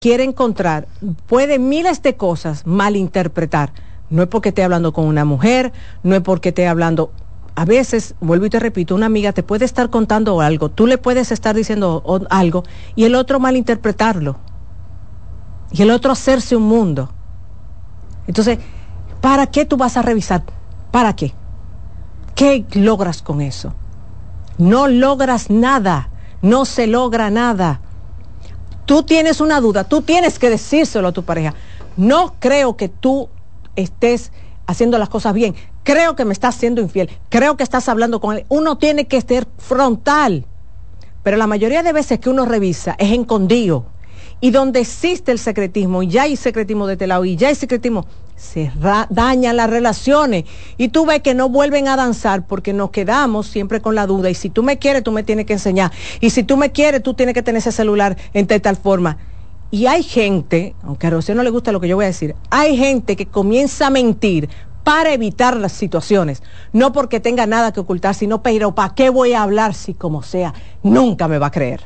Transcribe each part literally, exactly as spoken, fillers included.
quiere encontrar, puede miles de cosas malinterpretar. No es porque esté hablando con una mujer, no es porque esté hablando... A veces, vuelvo y te repito, una amiga te puede estar contando algo, tú le puedes estar diciendo o, algo y el otro malinterpretarlo. Y el otro hacerse un mundo. Entonces, ¿para qué tú vas a revisar? ¿Para qué? ¿Qué logras con eso? No logras nada, no se logra nada. Tú tienes una duda, tú tienes que decírselo a tu pareja. No creo que tú estés haciendo las cosas bien. Creo que me estás siendo infiel. Creo que estás hablando con él. Uno tiene que ser frontal. Pero la mayoría de veces que uno revisa es escondido. Y donde existe el secretismo, y ya hay secretismo de este lado, y ya hay secretismo, se ra- dañan las relaciones. Y tú ves que no vuelven a danzar porque nos quedamos siempre con la duda. Y si tú me quieres, tú me tienes que enseñar. Y si tú me quieres, tú tienes que tener ese celular en tal forma. Y hay gente, aunque a Rocío no le gusta lo que yo voy a decir, hay gente que comienza a mentir para evitar las situaciones, no porque tenga nada que ocultar, sino, pero ¿para qué voy a hablar si como sea, nunca me va a creer?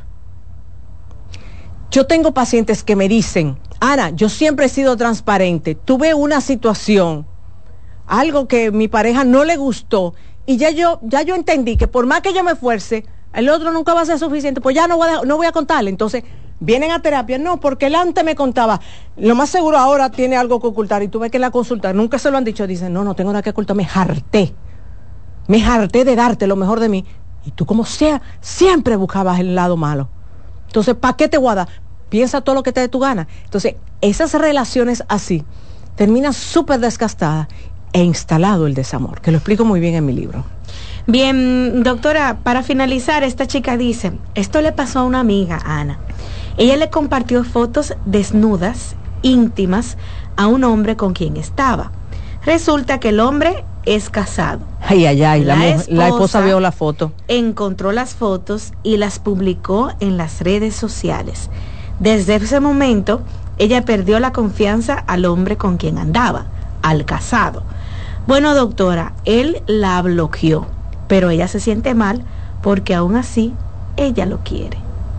Yo tengo pacientes que me dicen, Ana, yo siempre he sido transparente, tuve una situación, algo que mi pareja no le gustó, y ya yo, ya yo entendí que por más que yo me esfuerce, el otro nunca va a ser suficiente, pues ya no voy a, no voy a contarle. Entonces vienen a terapia, no, porque él antes me contaba, lo más seguro ahora tiene algo que ocultar, y tú ves que en la consulta nunca se lo han dicho, dicen, no, no tengo nada que ocultar, me harté, me harté de darte lo mejor de mí, y tú como sea, siempre buscabas el lado malo. Entonces, ¿para qué te voy a dar? Piensa todo lo que te dé tu gana. Entonces, esas relaciones así terminan súper desgastadas e instalado el desamor, que lo explico muy bien en mi libro. Bien, doctora, para finalizar, esta chica dice, esto le pasó a una amiga, Ana. Ella le compartió fotos desnudas, íntimas, a un hombre con quien estaba. Resulta que el hombre es casado. Ay, ay, ay, la, la, mujer, esposa la esposa vio la foto. Encontró las fotos y las publicó en las redes sociales. Desde ese momento, ella perdió la confianza al hombre con quien andaba, al casado. Bueno, doctora, él la bloqueó, pero ella se siente mal porque aún así ella lo quiere.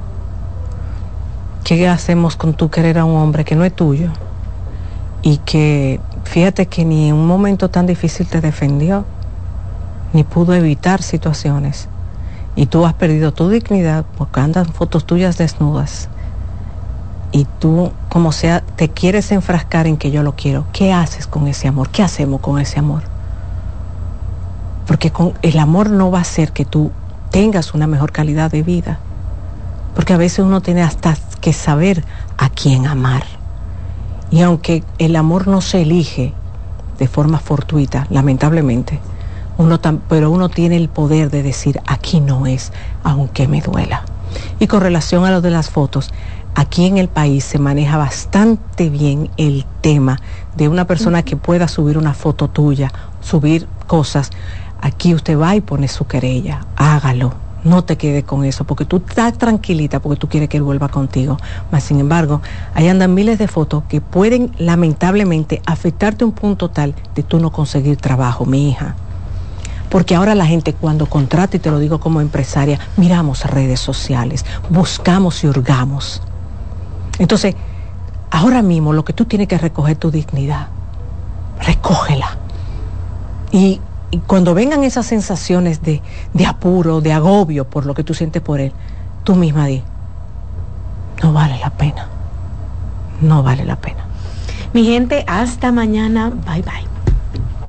¿Qué hacemos con tu querer a un hombre que no es tuyo? Y que, fíjate que ni en un momento tan difícil te defendió, ni pudo evitar situaciones. Y tú has perdido tu dignidad porque andan fotos tuyas desnudas. Y tú, como sea, te quieres enfrascar en que yo lo quiero. ¿Qué haces con ese amor? ¿Qué hacemos con ese amor? Porque con el amor no va a hacer que tú tengas una mejor calidad de vida. Porque a veces uno tiene hasta que saber a quién amar. Y aunque el amor no se elige de forma fortuita, lamentablemente, uno tam- pero uno tiene el poder de decir, aquí no es, aunque me duela. Y con relación a lo de las fotos, aquí en el país se maneja bastante bien el tema de una persona que pueda subir una foto tuya, subir cosas. Aquí usted va y pone su querella, hágalo, no te quedes con eso, porque tú estás tranquilita, porque tú quieres que él vuelva contigo. Mas, sin embargo, ahí andan miles de fotos que pueden, lamentablemente, afectarte a un punto tal de tú no conseguir trabajo, mi hija. Porque ahora la gente cuando contrata, y te lo digo como empresaria, miramos redes sociales, buscamos y hurgamos. Entonces, ahora mismo lo que tú tienes que recoger tu dignidad, recógela. Y, y cuando vengan esas sensaciones de, de apuro, de agobio por lo que tú sientes por él, tú misma di, no vale la pena, no vale la pena. Mi gente, hasta mañana, bye bye.